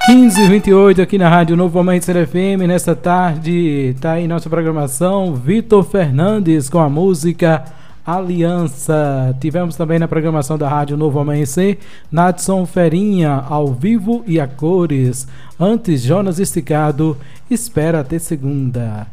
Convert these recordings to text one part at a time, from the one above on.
15h28 aqui na Rádio Novo Amanhecer FM. Nesta tarde tá aí nossa programação Vitor Fernandes com a música Aliança. Tivemos também na programação da Rádio Novo Amanhecer Nadson Ferinha ao vivo e a cores. Antes, Jonas Esticado, Espera até segunda.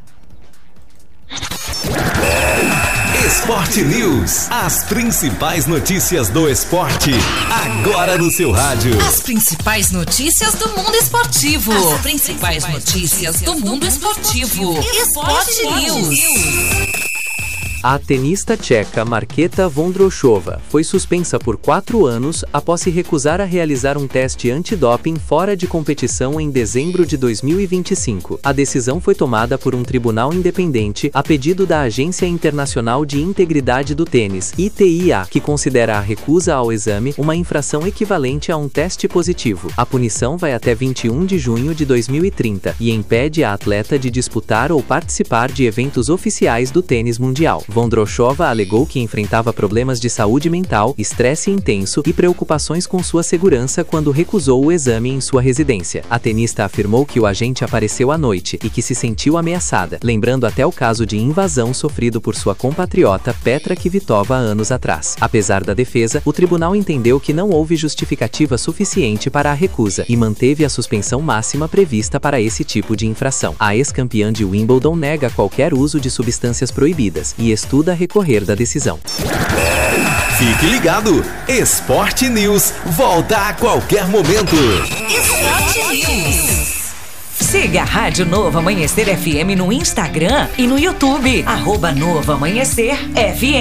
Esporte News. As principais notícias do esporte. Agora no seu rádio. As principais notícias do mundo esportivo. As principais notícias do mundo esportivo. Esporte News. A tenista tcheca Markéta Vondrousova foi suspensa por 4 anos após se recusar a realizar um teste antidoping fora de competição em dezembro de 2025. A decisão foi tomada por um tribunal independente a pedido da Agência Internacional de Integridade do Tênis, ITIA, que considera a recusa ao exame uma infração equivalente a um teste positivo. A punição vai até 21 de junho de 2030 e impede a atleta de disputar ou participar de eventos oficiais do tênis mundial. Vondrousova alegou que enfrentava problemas de saúde mental, estresse intenso e preocupações com sua segurança quando recusou o exame em sua residência. A tenista afirmou que o agente apareceu à noite e que se sentiu ameaçada, lembrando até o caso de invasão sofrido por sua compatriota Petra Kvitova anos atrás. Apesar da defesa, o tribunal entendeu que não houve justificativa suficiente para a recusa e manteve a suspensão máxima prevista para esse tipo de infração. A ex-campeã de Wimbledon nega qualquer uso de substâncias proibidas e estuda recorrer da decisão. Fique ligado! Esporte News volta a qualquer momento. Esporte News. Siga a Rádio Novo Amanhecer FM no Instagram e no YouTube. @Novo Amanhecer FM.